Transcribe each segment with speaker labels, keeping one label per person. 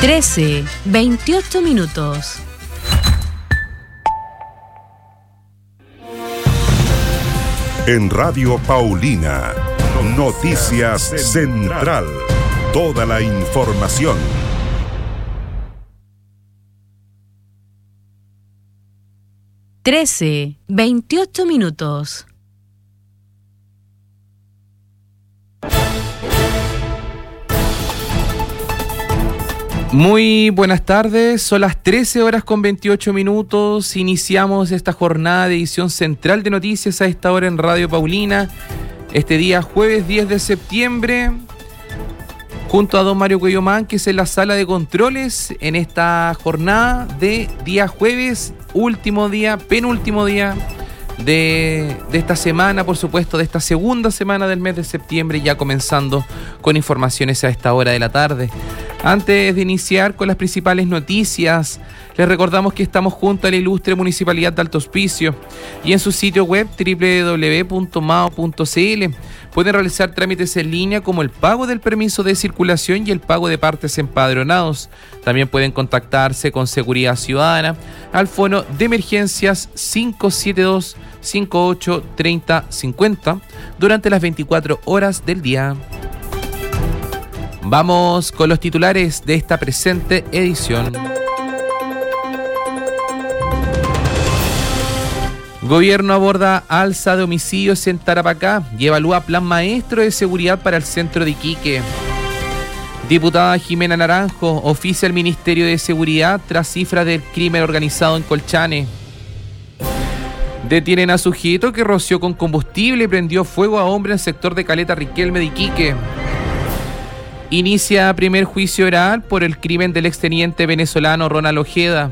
Speaker 1: 13:28 minutos.
Speaker 2: En Radio Paulina, Noticias Central. Toda la información.
Speaker 1: 13:28 minutos.
Speaker 3: Muy buenas tardes, son las 13:28 minutos. Iniciamos esta jornada de edición central de noticias a esta hora en Radio Paulina. Este día jueves 10 de septiembre, junto a don Mario Cuello Mánquez en la sala de controles, en esta jornada de día jueves, último día, penúltimo día de esta semana, por supuesto, de esta segunda semana del mes de septiembre, ya comenzando con informaciones a esta hora de la tarde. Antes de iniciar con las principales noticias, les recordamos que estamos junto a la ilustre Municipalidad de Alto Hospicio y en su sitio web www.mao.cl pueden realizar trámites en línea como el pago del permiso de circulación y el pago de partes empadronados. También pueden contactarse con Seguridad Ciudadana al fono de emergencias 572-58-3050 durante las 24 horas del día. Vamos con los titulares de esta presente edición. Gobierno aborda alza de homicidios en Tarapacá y evalúa plan maestro de seguridad para el centro de Iquique. Diputada Jimena Naranjo oficia al Ministerio de Seguridad tras cifras del crimen organizado en Colchane. Detienen a sujeto que roció con combustible y prendió fuego a hombre en el sector de Caleta Riquelme de Iquique. Inicia primer juicio oral por el crimen del exteniente venezolano Ronald Ojeda.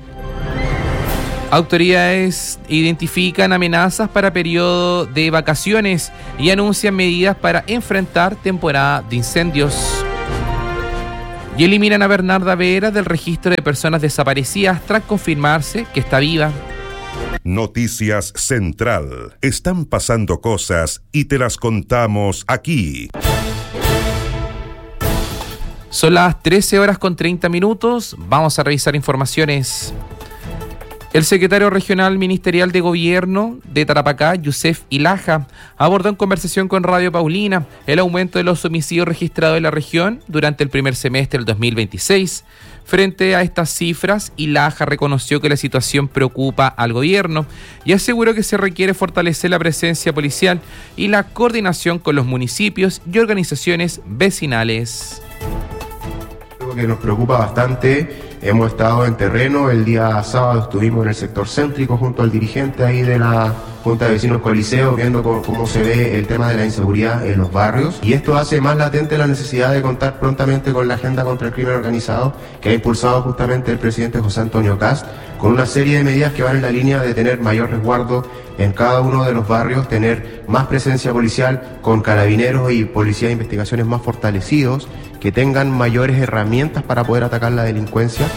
Speaker 3: Autoridades identifican amenazas para periodo de vacaciones y anuncian medidas para enfrentar temporada de incendios. Y eliminan a Bernarda Vera del registro de personas desaparecidas tras confirmarse que está viva.
Speaker 2: Noticias Central. Están pasando cosas y te las contamos aquí.
Speaker 3: Son las 13:30 minutos. Vamos a revisar informaciones. El secretario regional ministerial de Gobierno de Tarapacá, Yusef Ilaja, abordó en conversación con Radio Paulina el aumento de los homicidios registrados en la región durante el primer semestre del 2026. Frente a estas cifras, Ilaja reconoció que la situación preocupa al gobierno y aseguró que se requiere fortalecer la presencia policial y la coordinación con los municipios y organizaciones vecinales.
Speaker 4: Algo que nos preocupa bastante, hemos estado en terreno, el día sábado estuvimos en el sector céntrico junto al dirigente ahí de la Junta de Vecinos Coliseo, viendo cómo se ve el tema de la inseguridad en los barrios, y esto hace más latente la necesidad de contar prontamente con la agenda contra el crimen organizado que ha impulsado justamente el presidente José Antonio Kast, con una serie de medidas que van en la línea de tener mayor resguardo en cada uno de los barrios, tener más presencia policial con carabineros y policía de investigaciones más fortalecidos, que tengan mayores herramientas para poder atacar la delincuencia.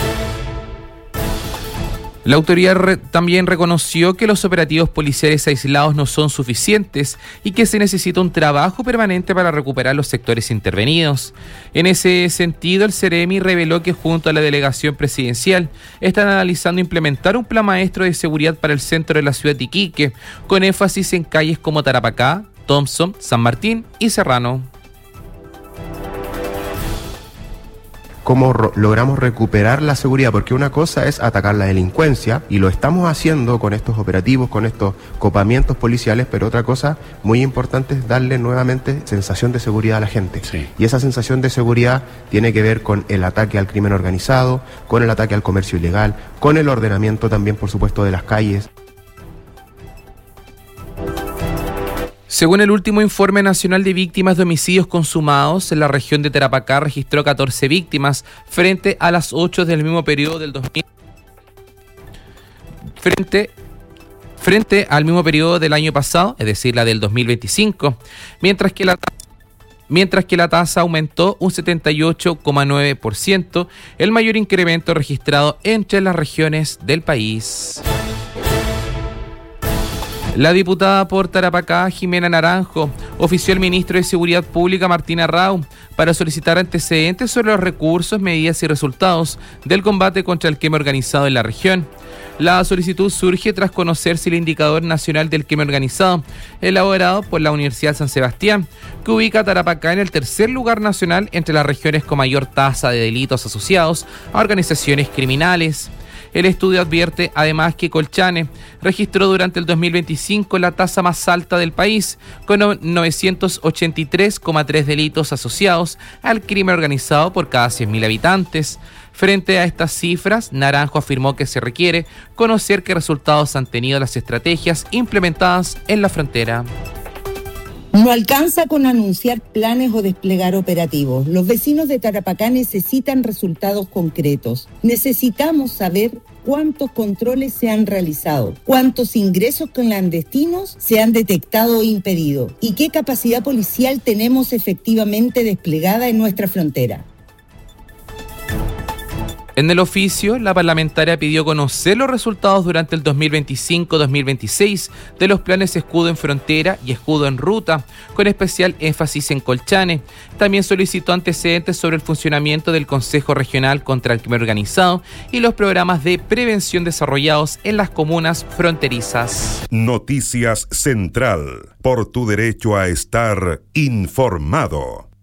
Speaker 3: La autoridad también reconoció que los operativos policiales aislados no son suficientes y que se necesita un trabajo permanente para recuperar los sectores intervenidos. En ese sentido, el Ceremi reveló que junto a la delegación presidencial están analizando implementar un plan maestro de seguridad para el centro de la ciudad de Iquique, con énfasis en calles como Tarapacá, Thompson, San Martín y Serrano.
Speaker 4: Cómo logramos recuperar la seguridad, porque una cosa es atacar la delincuencia, y lo estamos haciendo con estos operativos, con estos copamientos policiales, pero otra cosa muy importante es darle nuevamente sensación de seguridad a la gente. Sí. Y esa sensación de seguridad tiene que ver con el ataque al crimen organizado, con el ataque al comercio ilegal, con el ordenamiento también, por supuesto, de las calles.
Speaker 3: Según el último informe nacional de víctimas de homicidios consumados, en la región de Tarapacá registró 14 víctimas frente a las 8 del mismo periodo del 2000. Frente al mismo periodo del año pasado, es decir, la del 2025, mientras que la tasa aumentó un 78,9%, el mayor incremento registrado entre las regiones del país. La diputada por Tarapacá, Jimena Naranjo, ofició al ministro de Seguridad Pública, Martín Arrau, para solicitar antecedentes sobre los recursos, medidas y resultados del combate contra el crimen organizado en la región. La solicitud surge tras conocerse el Indicador Nacional del Crimen Organizado, elaborado por la Universidad San Sebastián, que ubica a Tarapacá en el tercer lugar nacional entre las regiones con mayor tasa de delitos asociados a organizaciones criminales. El estudio advierte además que Colchane registró durante el 2025 la tasa más alta del país, con 983,3 delitos asociados al crimen organizado por cada 100.000 habitantes. Frente a estas cifras, Naranjo afirmó que se requiere conocer qué resultados han tenido las estrategias implementadas en la frontera.
Speaker 5: No alcanza con anunciar planes o desplegar operativos. Los vecinos de Tarapacá necesitan resultados concretos. Necesitamos saber cuántos controles se han realizado, cuántos ingresos clandestinos se han detectado o impedido y qué capacidad policial tenemos efectivamente desplegada en nuestra frontera.
Speaker 3: En el oficio, la parlamentaria pidió conocer los resultados durante el 2025-2026 de los planes Escudo en Frontera y Escudo en Ruta, con especial énfasis en Colchane. También solicitó antecedentes sobre el funcionamiento del Consejo Regional contra el Crimen Organizado y los programas de prevención desarrollados en las comunas fronterizas.
Speaker 2: Noticias Central, por tu derecho a estar informado.